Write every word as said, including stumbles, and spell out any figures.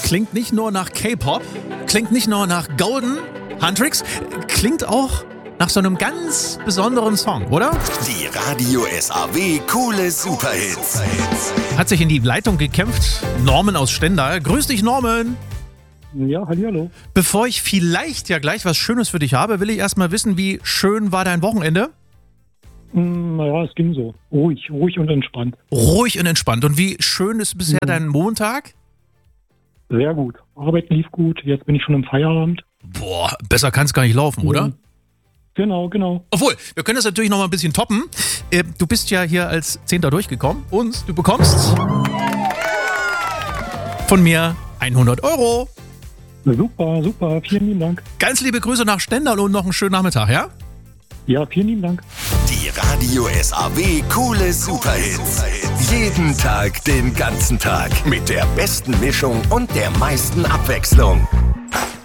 klingt nicht nur nach K-Pop, klingt nicht nur nach Golden Huntrix, klingt auch nach so einem ganz besonderen Song, oder? Die Radio S A W Coole Superhits. Hat sich in die Leitung gekämpft Norman aus Stendal. Grüß dich, Norman. Ja, hallo. Bevor ich vielleicht ja gleich was Schönes für dich habe, will ich erstmal wissen, wie schön war dein Wochenende? Mm, naja, es ging so. Ruhig, ruhig und entspannt. Ruhig und entspannt. Und wie schön ist bisher Mhm. dein Montag? Sehr gut. Arbeit lief gut. Jetzt bin ich schon im Feierabend. Boah, besser kann es gar nicht laufen, oder? Mhm. Genau, genau. Obwohl, wir können das natürlich noch mal ein bisschen toppen. Äh, du bist ja hier als Zehnter durchgekommen und du bekommst von mir hundert Euro. Super, super. Vielen lieben Dank. Ganz liebe Grüße nach Stendal und noch einen schönen Nachmittag, ja? Ja, vielen lieben Dank. Die Radio S A W Coole Superhits. Jeden Tag, den ganzen Tag. Mit der besten Mischung und der meisten Abwechslung.